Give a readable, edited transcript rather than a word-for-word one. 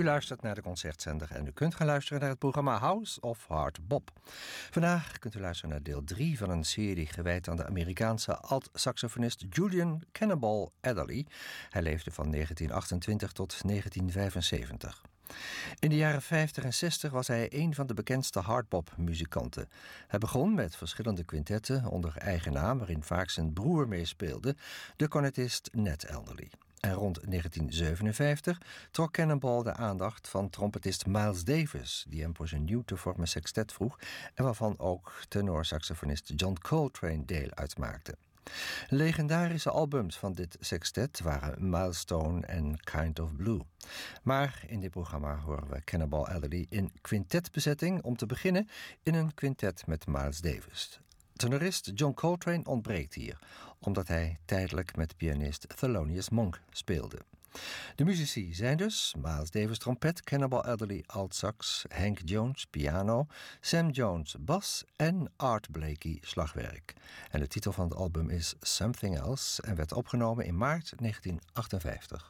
U luistert naar de Concertzender en u kunt gaan luisteren naar het programma House of Hard Bop. Vandaag kunt u luisteren naar deel 3 van een serie gewijd aan de Amerikaanse alt-saxofonist Julian Cannonball Adderley. Hij leefde van 1928 tot 1975. In de jaren 50 en 60 was hij een van de bekendste hardbop-muzikanten. Hij begon met verschillende quintetten onder eigen naam, waarin vaak zijn broer meespeelde, de cornetist Ned Adderley. En rond 1957 trok Cannonball de aandacht van trompetist Miles Davis, die hem voor zijn nieuw te vormen sextet vroeg en waarvan ook tenorsaxofonist John Coltrane deel uitmaakte. Legendarische albums van dit sextet waren Milestone en Kind of Blue. Maar in dit programma horen we Cannonball Adderley in quintetbezetting, om te beginnen in een quintet met Miles Davis. Tenorist John Coltrane ontbreekt hier, omdat hij tijdelijk met pianist Thelonious Monk speelde. De muzici zijn dus Miles Davis trompet, Cannonball Adderley altsax, Hank Jones piano, Sam Jones bas en Art Blakey slagwerk. En de titel van het album is Something Else en werd opgenomen in maart 1958.